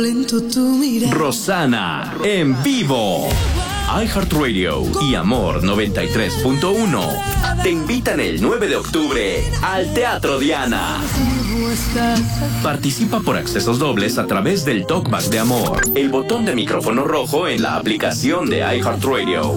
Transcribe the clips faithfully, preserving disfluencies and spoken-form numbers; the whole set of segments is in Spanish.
momento tu mirada. Rosana en vivo. iHeartRadio y Amor noventa y tres punto uno te invitan el nueve de octubre al Teatro Diana. Participa por accesos dobles a través del Talkback de Amor, el botón de micrófono rojo en la aplicación de iHeartRadio.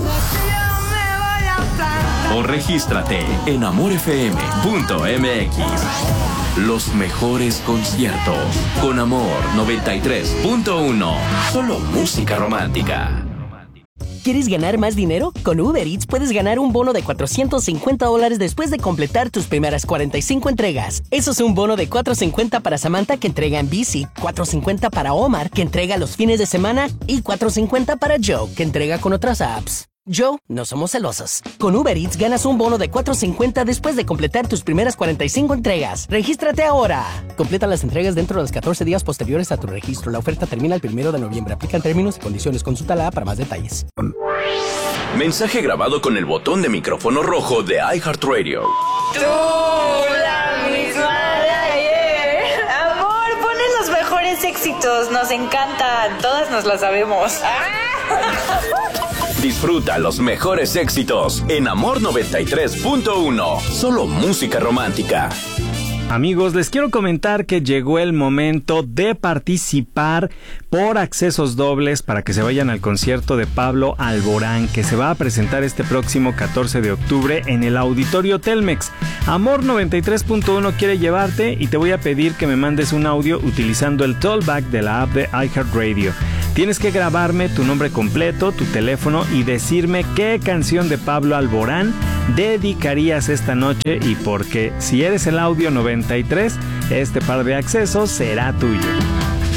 O regístrate en amor f m punto m x. Los mejores conciertos con Amor noventa y tres punto uno. Solo música romántica. ¿Quieres ganar más dinero? Con Uber Eats puedes ganar un bono de cuatrocientos cincuenta dólares después de completar tus primeras cuarenta y cinco entregas. Eso es un bono de cuatrocientos cincuenta para Samantha, que entrega en bici, cuatrocientos cincuenta para Omar, que entrega los fines de semana, y cuatrocientos cincuenta para Joe, que entrega con otras apps. Joe, no somos celosos. Con Uber Eats ganas un bono de cuatrocientos cincuenta después de completar tus primeras cuarenta y cinco entregas. ¡Regístrate ahora! Completa las entregas dentro de los catorce días posteriores a tu registro. La oferta termina el primero de noviembre. Aplican términos y condiciones. Consulta la app para más detalles. Mensaje grabado con el botón de micrófono rojo de iHeartRadio. Tú, la misma de ayer. Amor, ponen los mejores éxitos. Nos encantan. Todas nos las sabemos. Disfruta los mejores éxitos en Amor noventa y tres punto uno. Solo música romántica. Amigos, les quiero comentar que llegó el momento de participar por accesos dobles para que se vayan al concierto de Pablo Alborán, que se va a presentar este próximo catorce de octubre en el Auditorio Telmex. Amor noventa y tres punto uno quiere llevarte y te voy a pedir que me mandes un audio utilizando el Talkback de la app de iHeartRadio. Tienes que grabarme tu nombre completo, tu teléfono y decirme qué canción de Pablo Alborán dedicarías esta noche y por qué. Si eres el audio noventa y tres, este par de accesos será tuyo.